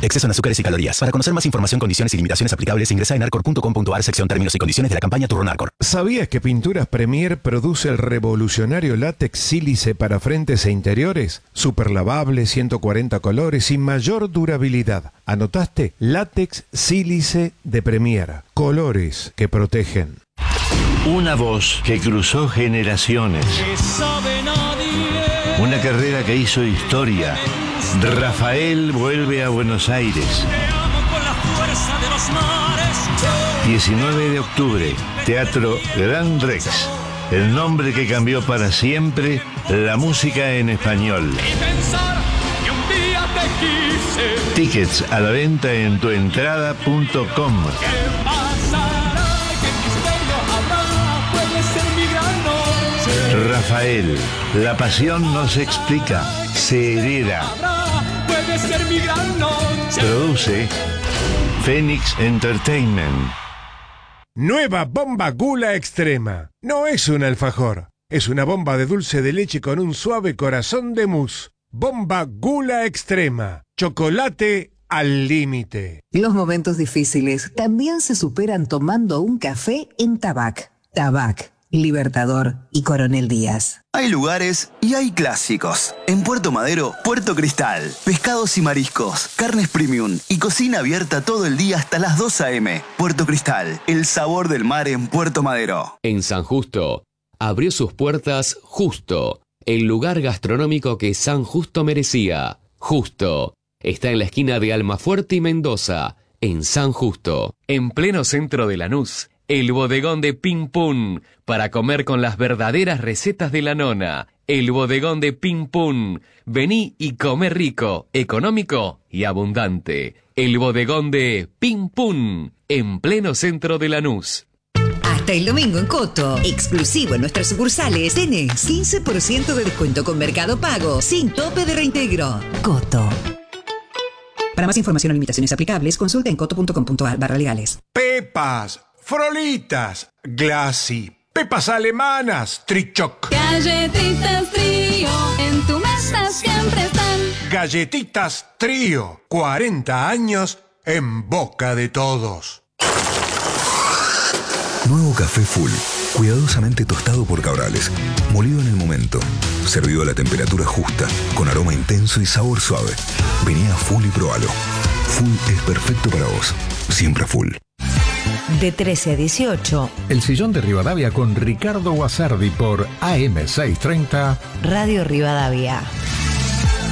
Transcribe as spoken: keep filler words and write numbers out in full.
Exceso en azúcares y calorías. Para conocer más información, condiciones y limitaciones aplicables, ingresa en arcor punto com punto ar, sección términos y condiciones de la campaña Turno Arcor. ¿Sabías que Pinturas Premier produce el revolucionario látex sílice para frentes e interiores? Super lavable, ciento cuarenta colores y mayor durabilidad. ¿Anotaste? Látex sílice de Premier. Colores que protegen. Una voz que cruzó generaciones. Una carrera que hizo historia. Rafael vuelve a Buenos Aires. diecinueve de octubre, Teatro Gran Rex. El nombre que cambió para siempre la música en español. Tickets a la venta en tuentrada punto com. Rafael, la pasión no se explica, se hereda. Produce Phoenix Entertainment. Nueva bomba Gula Extrema. No es un alfajor, es una bomba de dulce de leche con un suave corazón de mousse. Bomba Gula Extrema. Chocolate al límite. Los momentos difíciles también se superan tomando un café en Tabac. Tabac, Libertador y Coronel Díaz. Hay lugares y hay clásicos. En Puerto Madero, Puerto Cristal. Pescados y mariscos, carnes premium y cocina abierta todo el día hasta las dos a eme Puerto Cristal, el sabor del mar en Puerto Madero. En San Justo, abrió sus puertas Justo, el lugar gastronómico que San Justo merecía. Justo. Está en la esquina de Almafuerte y Mendoza, en San Justo. En pleno centro de Lanús, el bodegón de Pim Pum, para comer con las verdaderas recetas de la nona. El bodegón de Pim Pum. Vení y come rico, económico y abundante. El bodegón de Pim Pum, en pleno centro de Lanús. Hasta el domingo en Coto, exclusivo en nuestras sucursales, tenés quince por ciento de descuento con Mercado Pago, sin tope de reintegro. Coto. Para más información o limitaciones aplicables, consulta en coto punto com punto ar barra legales. Pepas, Frolitas, Glassy, Pepas alemanas, Trichoc. Galletitas Trío, en tu mesa siempre están. Galletitas Trío, cuarenta años en boca de todos. Nuevo café Full, cuidadosamente tostado por Cabrales, molido en el momento, servido a la temperatura justa, con aroma intenso y sabor suave. Vení a Full y probalo. Full es perfecto para vos, siempre Full. De trece a dieciocho. El Sillón de Rivadavia con Ricardo Guasardi por A M seiscientos treinta. Radio Rivadavia.